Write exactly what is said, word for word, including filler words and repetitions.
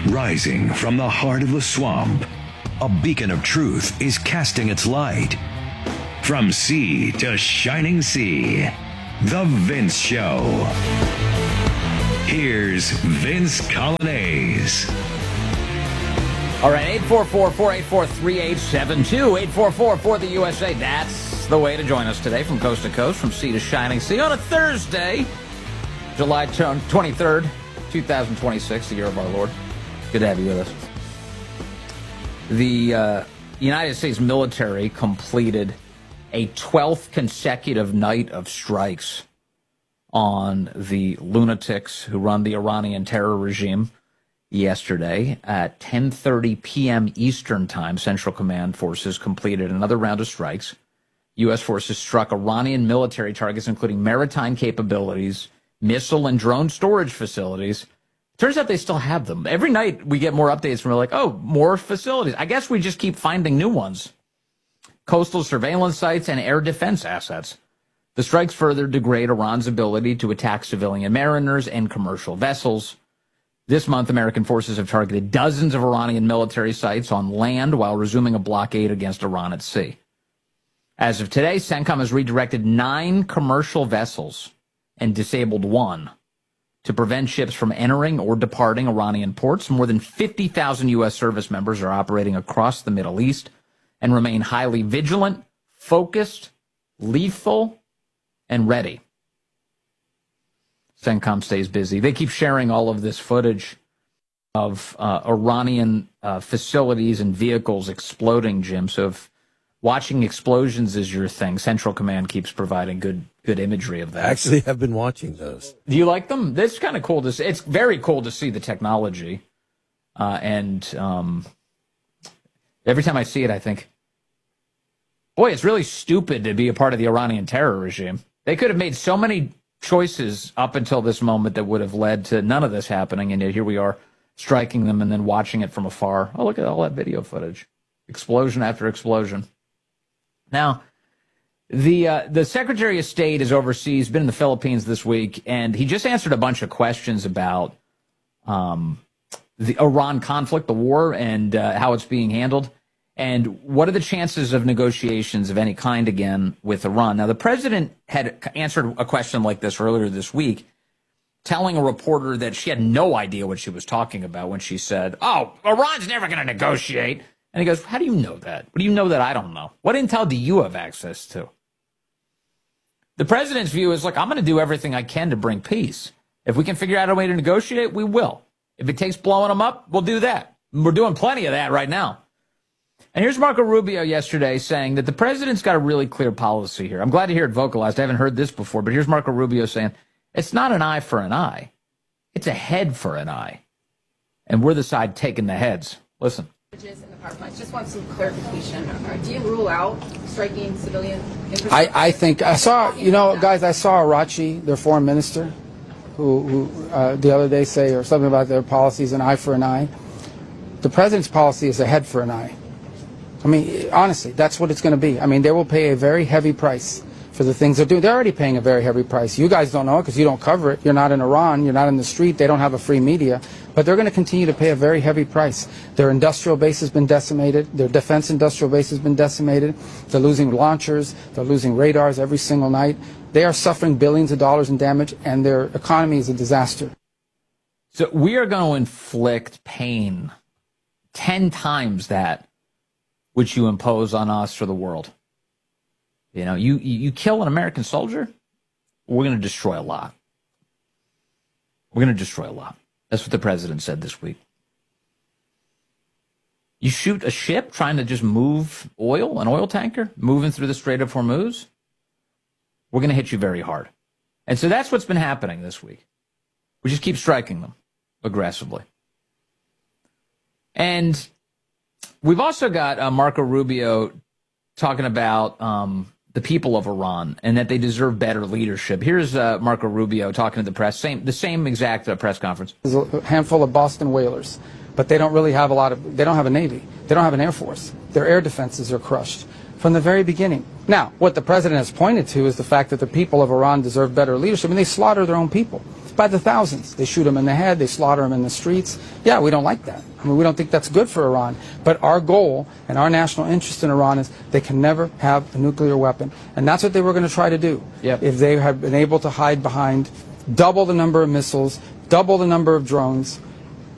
Rising from the heart of the swamp, a beacon of truth is casting its light. From sea to shining sea, The Vince Show. Here's Vince Coglianese. All right, eight four four, four eight four, three eight seven two, eight four four for the U S A. That's the way to join us today from coast to coast, from sea to shining sea on a Thursday, July twenty-third, twenty twenty-six, the year of our Lord. Good to have you with us. The uh, United States military completed a twelfth consecutive night of strikes on the lunatics who run the Iranian terror regime yesterday. At ten thirty p.m. Eastern Time, Central Command forces completed another round of strikes. U S forces struck Iranian military targets, including maritime capabilities, missile and drone storage facilities. Turns out they still have them. Every night we get more updates from like, oh, more facilities. I guess we just keep finding new ones. Coastal surveillance sites and air defense assets. The strikes further degrade Iran's ability to attack civilian mariners and commercial vessels. This month, American forces have targeted dozens of Iranian military sites on land while resuming a blockade against Iran at sea. As of today, CENTCOM has redirected nine commercial vessels and disabled one to prevent ships from entering or departing Iranian ports. More than fifty thousand U S service members are operating across the Middle East and remain highly vigilant, focused, lethal, and ready. CENTCOM stays busy. They keep sharing all of this footage of uh, Iranian uh, facilities and vehicles exploding, Jim. So if watching explosions is your thing, Central Command keeps providing good good imagery of that. Actually, I've been watching those. Do you like them? It's kind of cool to see. It's very cool to see the technology. Uh, and um, every time I see it, I think, boy, it's really stupid to be a part of the Iranian terror regime. They could have made so many choices up until this moment that would have led to none of this happening, and yet here we are striking them and then watching it from afar. Oh, look at all that video footage. Explosion after explosion. Now, the uh, the Secretary of State is overseas, been in the Philippines this week, and he just answered a bunch of questions about um, the Iran conflict, the war, and uh, how it's being handled. And what are the chances of negotiations of any kind again with Iran? Now, the president had answered a question like this earlier this week, telling a reporter that she had no idea what she was talking about when she said, oh, Iran's never going to negotiate. And he goes, how do you know that? What do you know that I don't know? What intel do you have access to? The president's view is, like, I'm going to do everything I can to bring peace. If we can figure out a way to negotiate, we will. If it takes blowing them up, we'll do that. We're doing plenty of that right now. And here's Marco Rubio yesterday saying that the president's got a really clear policy here. I'm glad to hear it vocalized. I haven't heard this before, but here's Marco Rubio saying, it's not an eye for an eye. It's a head for an eye. And we're the side taking the heads. Listen. Just want some clarification. Do you rule out striking civilian infrastructure? I, I think, I saw, you know, guys, I saw Arachi, their foreign minister, who, who uh, the other day say or something about their policies, an eye for an eye. The president's policy is a head for an eye. I mean, honestly, that's what it's going to be. I mean, they will pay a very heavy price for the things they're doing. They're already paying a very heavy price. You guys don't know it because you don't cover it. You're not in Iran. You're not in the street. They don't have a free media. But they're going to continue to pay a very heavy price. Their industrial base has been decimated. Their defense industrial base has been decimated. They're losing launchers. They're losing radars every single night. They are suffering billions of dollars in damage, and their economy is a disaster. So we are going to inflict pain ten times that which you impose on us for the world. You know, you, you kill an American soldier, we're going to destroy a lot. We're going to destroy a lot. That's what the president said this week. You shoot a ship trying to just move oil, an oil tanker, moving through the Strait of Hormuz, we're going to hit you very hard. And so that's what's been happening this week. We just keep striking them aggressively. And we've also got uh, Marco Rubio talking about um, the people of Iran and that they deserve better leadership. Here's uh, Marco Rubio talking to the press, same the same exact uh, press conference. There's a handful of Boston whalers, but they don't really have a lot of, they don't have a Navy. They don't have an Air Force. Their air defenses are crushed. from the very beginning. Now, what the president has pointed to is the fact that the people of Iran deserve better leadership, and they slaughter their own people by the thousands. They shoot them in the head, they slaughter them in the streets. Yeah, we don't like that. I mean, we don't think that's good for Iran. But our goal and our national interest in Iran is they can never have a nuclear weapon. And that's what they were going to try to do. Yep. If they had been able to hide behind double the number of missiles, double the number of drones,